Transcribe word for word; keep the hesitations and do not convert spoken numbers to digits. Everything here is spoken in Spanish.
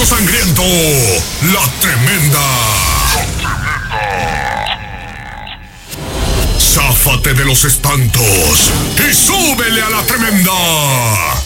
poderoso sangriento, la tremenda. Záfate de los espantos y súbele a la tremenda.